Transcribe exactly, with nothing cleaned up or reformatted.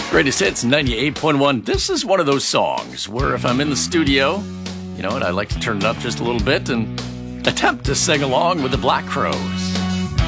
Greatest Hits ninety-eight point one. This is one of those songs where if I'm in the studio, you know what, I like to turn it up just a little bit and attempt to sing along with the Black Crowes.